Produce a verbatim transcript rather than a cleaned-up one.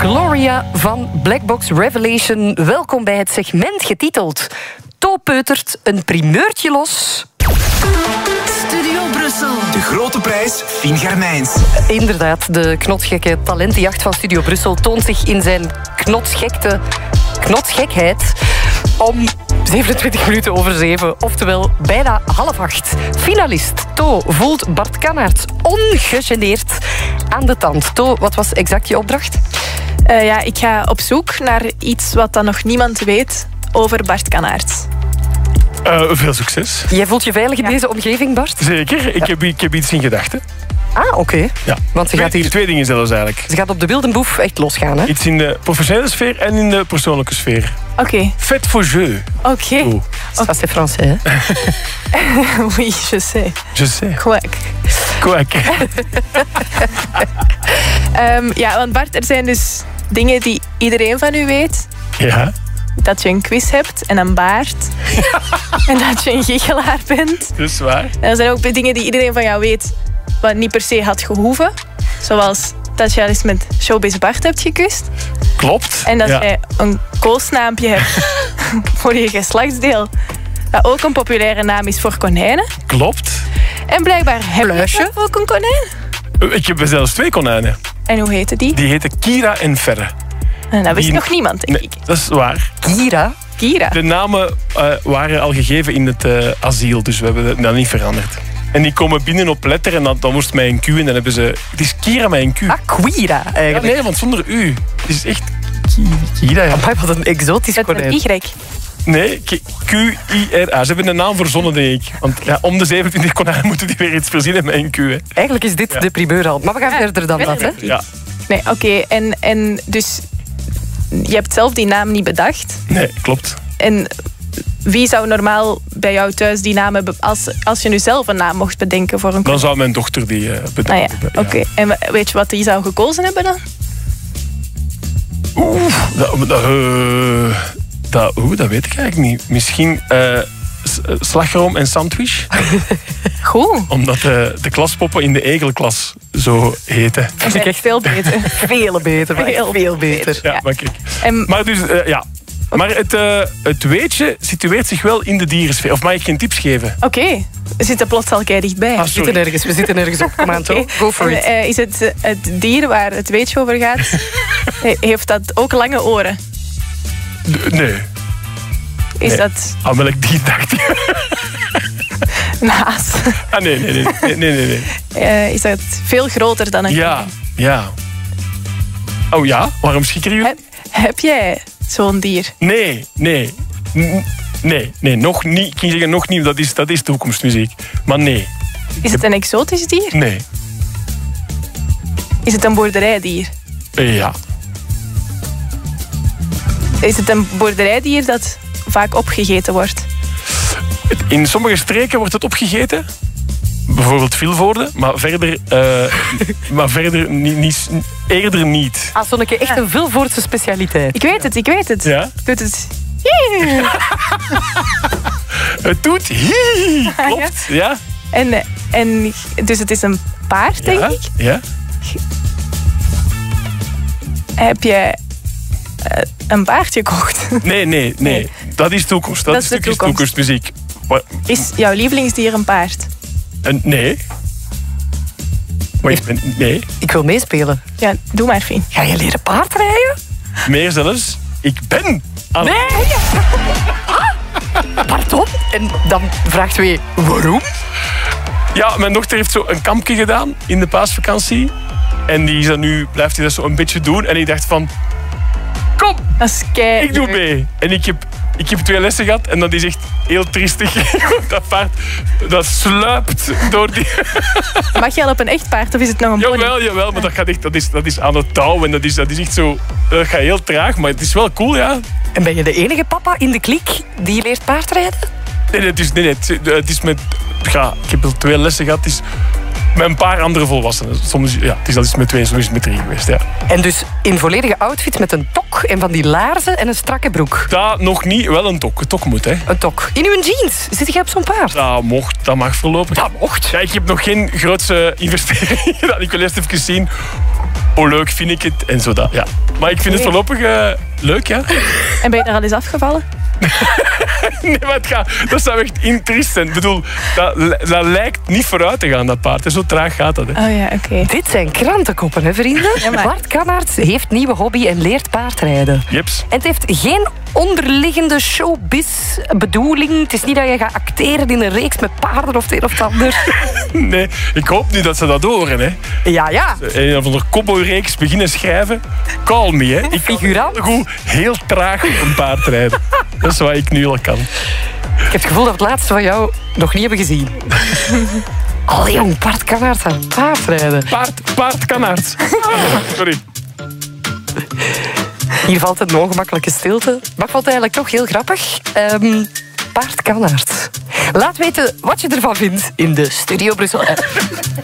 Gloria van Black Box Revelation. Welkom bij het segment getiteld To peutert een primeurtje los. Studio Brussel. De grote prijs Fien Garmijns. Inderdaad, de knotsgekke talentenjacht van Studio Brussel toont zich in zijn knotsgekte knotsgekheid om zevenentwintig minuten over zeven, oftewel bijna half acht. Finalist To voelt Bart Kannaerts ongegeneerd aan de tand. To, wat was exact je opdracht? Uh, ja, ik ga op zoek naar iets wat dan nog niemand weet over Bart Kannaerts. Uh, veel succes. Jij voelt je veilig in Ja. deze omgeving, Bart? Zeker, ik heb, ik heb iets in gedachten. Ah, oké. Okay. Ja. Want ze twee, gaat hier... twee dingen zelfs eigenlijk. Ze gaat op de wildenboef echt losgaan, hè? Iets in de professionele sfeer en in de persoonlijke sfeer. Oké. Okay. Faites vos jeux. Oké. Okay. Oh. Ça, c'est français, hè? Oui, je sais. Je sais. Kwak. Kwak. um, ja, want Bart, er zijn dus dingen die iedereen van u weet. Ja. Dat je een quiz hebt en een baard. En dat je een giechelaar bent. Dat is waar. En er zijn ook dingen die iedereen van jou weet, wat niet per se had gehoeven. Zoals dat je al eens met Showbiz Bart hebt gekust. Klopt. En dat ja. jij een koosnaampje hebt voor je geslachtsdeel. Dat ook een populaire naam is voor konijnen. Klopt. En blijkbaar heb je ook een konijn. Ik heb zelfs twee konijnen. En hoe heten die? Die heten Kira en Ferre. En dat wist die... nog niemand, denk nee, ik. Dat is waar. Kira? Kira. De namen uh, waren al gegeven in het uh, asiel, dus we hebben dat niet veranderd. En die komen binnen op letter en dan, dan moest mij een Q en dan hebben ze... Het is Kira met een Q. Ah, Quira, eigenlijk. Ja, nee, want zonder U. Het is echt Kira, ja. Amai, wat een exotisch Met konijn. een Y. Nee, Q I R A. Ze hebben een naam verzonnen, denk ik. Want ja, om de zevenentwintig konijnen moeten die weer iets verzinnen met een Q. Hè. Eigenlijk is dit Ja. de primeur al. Maar we gaan Ja, verder dan dat, hè? Ja. Nee, oké. Okay. En, en dus... Je hebt zelf die naam niet bedacht. Nee, klopt. En wie zou normaal bij jou thuis die naam hebben... Als, als je nu zelf een naam mocht bedenken voor een... Dan zou mijn dochter die uh, bedenken. Ah ja, hebben, oké. Okay. En weet je wat die zou gekozen hebben dan? Oeh, dat, dat, uh, dat, oeh, dat weet ik eigenlijk niet. Misschien uh, slagroom en sandwich. Goed. Omdat uh, de klaspoppen in de Egelklas zo heten. Dat is echt veel beter. Veel beter, maar Veel veel beter. Ja, Ja. maar kijk. En, Maar dus, uh, ja... Maar het, uh, het weetje situeert zich wel in de dierensfeer. Of mag ik geen tips geven? Oké, okay. We zitten plots al kei dichtbij. Ah, We zitten ergens, we zitten ergens op. Kom aan, Okay. toch? Go for En, it. uh, is het uh, het dier waar het weetje over gaat, heeft dat ook lange oren? D- nee. Is Nee. dat Aan welk dier dacht je? een haas? Ah, nee, nee, nee. nee, nee, nee, nee. Uh, is dat veel groter dan een Ja, konijn? ja. Oh ja? Waarom schikken jullie? Heb, heb jij zo'n dier? Nee, nee. N- Nee, nee, nog niet. Ik ging zeggen nog niet, dat is, dat is toekomstmuziek. Maar nee, Is het een exotisch dier? nee. Is het een boerderijdier? Ja. Is het een boerderijdier dat vaak opgegeten wordt? In sommige streken wordt het opgegeten. Bijvoorbeeld Vilvoorde, maar verder, uh, maar verder niet, niet, eerder niet. Ah, Sonneke, echt een Vilvoordse specialiteit. Ik weet het, ik weet het. Ja? Doet het... Het doet hie, klopt. Ja? En, en dus het is een paard, denk Ja? ik. Ja? Heb je uh, een paard gekocht? Nee, nee, nee. Dat is toekomst. Dat, Dat is is de stukjes toekomst. toekomstmuziek. Maar, Is jouw lievelingsdier een paard? en, nee. Maar ik ben, nee. Ik wil meespelen. Ja, doe maar, Fien. Ga je leren paardrijden? Meer zelfs. Ik ben aan Nee! Pardon? En dan vraagt we waarom? Ja, mijn dochter heeft zo een kampje gedaan in de paasvakantie. En die is dan nu, blijft hij dat zo een beetje doen. En ik dacht van, kom, Dat is kei... ik doe mee. En ik heb, ik heb twee lessen gehad en dat is echt heel triestig. Dat paard, dat sluipt door die... Mag je al op een echt paard of is het nog een pony? Jawel, jawel, maar dat, gaat echt, dat, is, dat is aan het touw. En dat is, dat is echt zo... Dat gaat heel traag, maar het is wel cool, ja. En ben je de enige papa in de kliek die leert paardrijden? Nee, nee, het is, nee, nee, het, het is met... Ja, ik heb al twee lessen gehad. Het is met een paar andere volwassenen. Soms, ja, het is al eens met twee, soms is het met drie geweest, ja. En dus in volledige outfit met een tok en van die laarzen en een strakke broek. Dat nog niet, wel een tok. Een tok moet, hè. Een tok. In uw jeans zit je op zo'n paard? Dat mocht, dat mag voorlopig. Dat mocht. Ja, ik heb nog geen grootse investering gedaan. Ik wil eerst even zien hoe leuk vind ik het en zo dat. Ja. Maar ik vind het voorlopig uh, leuk, ja. En ben je daar al eens afgevallen? Nee, maar het gaat, dat zou echt intriest zijn. Ik bedoel, dat, dat lijkt niet vooruit te gaan, dat paard. Zo traag gaat dat. Hè. Oh ja, oké. Okay. Dit zijn krantenkoppen, hè, vrienden? Ja, maar... Bart Kannaerts heeft nieuwe hobby en leert paardrijden. Jeps. En het heeft geen onderliggende showbiz-bedoeling. Het is niet dat je gaat acteren in een reeks met paarden of het een of het ander. Nee, ik hoop nu dat ze dat horen. Hè. Ja, ja. Een of andere cowboyreeks beginnen schrijven. Call me, hè. Ik kan Figurant. goed heel traag op een paard rijden. Dat is wat ik nu al kan. Ik heb het gevoel dat we het laatste van jou nog niet hebben gezien. Allee, jong, Bart Kannaerts aan paardrijden. Paard, paard Kannaerts. Sorry. Hier valt een ongemakkelijke stilte. Maar ik vond het eigenlijk toch heel grappig. Um, Bart Kannaerts. Laat weten wat je ervan vindt in de Studio Brussel app.